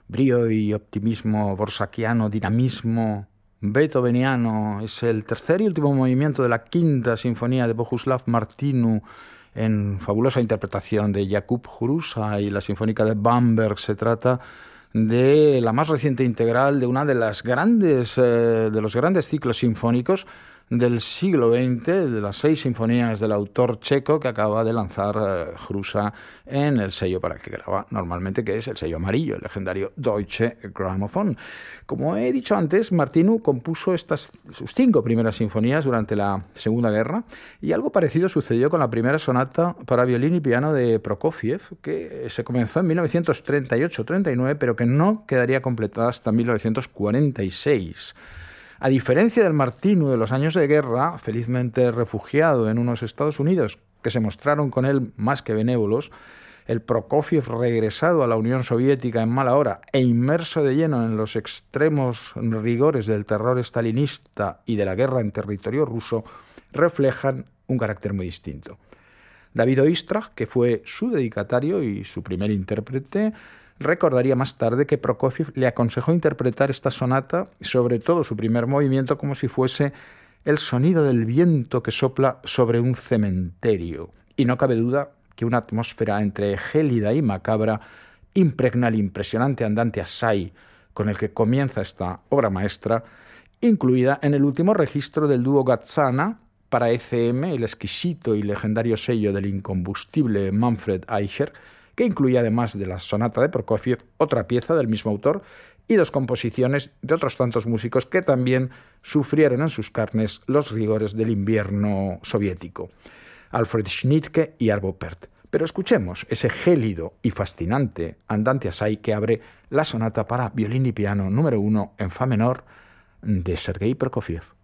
brío y optimismo borsaquiano, dinamismo beethoveniano. Es el tercer y último movimiento de la quinta sinfonía de Bohuslav Martinu, en fabulosa interpretación de Jakub Hrusa y la Sinfónica de Bamberg. Se trata de la más reciente integral de una de las de los grandes ciclos sinfónicos del siglo XX, de las 6 sinfonías del autor checo que acaba de lanzar Hrusa en el sello para el que graba normalmente, que es el sello amarillo, el legendario Deutsche Grammophon. Como he dicho antes, Martinu compuso sus 5 primeras sinfonías durante la Segunda Guerra, y algo parecido sucedió con la primera sonata para violín y piano de Prokofiev, que se comenzó en 1938-39, pero que no quedaría completada hasta 1946. A diferencia del Martinu de los años de guerra, felizmente refugiado en unos Estados Unidos que se mostraron con él más que benévolos, el Prokofiev regresado a la Unión Soviética en mala hora e inmerso de lleno en los extremos rigores del terror estalinista y de la guerra en territorio ruso, reflejan un carácter muy distinto. David Oistrakh, que fue su dedicatario y su primer intérprete, recordaría más tarde que Prokofiev le aconsejó interpretar esta sonata, sobre todo su primer movimiento, como si fuese el sonido del viento que sopla sobre un cementerio. Y no cabe duda que una atmósfera entre gélida y macabra impregna el impresionante andante assai con el que comienza esta obra maestra, incluida en el último registro del dúo Gazana para ECM, el exquisito y legendario sello del incombustible Manfred Eicher, que incluye, además de la sonata de Prokofiev, otra pieza del mismo autor y 2 composiciones de otros tantos músicos que también sufrieron en sus carnes los rigores del invierno soviético: Alfred Schnittke y Arvo Pärt. Pero escuchemos ese gélido y fascinante andante assai que abre la sonata para violín y piano número 1 en fa menor de Sergei Prokofiev.